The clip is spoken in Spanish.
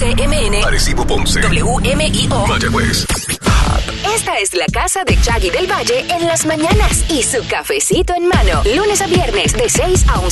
WCMN, Arecibo, Ponce, WMIO, Mayagüez. Esta es la casa de Chagui del Valle en las mañanas y su cafecito en mano. Lunes a viernes de 6 a 11.